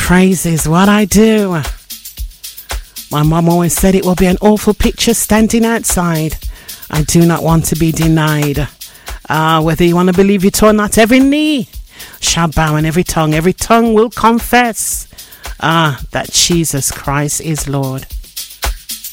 Praise is what I do. My mom always said it will be an awful picture standing outside. I do not want to be denied. Whether you want to believe it or not, every knee shall bow and every tongue will confess that Jesus Christ is Lord.